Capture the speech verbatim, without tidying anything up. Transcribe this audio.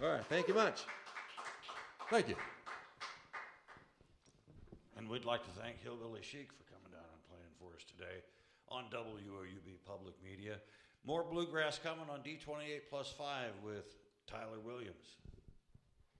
All right, thank you much. Thank you. And we'd like to thank Hillbilly Chic for coming down and playing for us today on W O U B Public Media. More bluegrass coming on D twenty-eight plus five with Tyler Williams.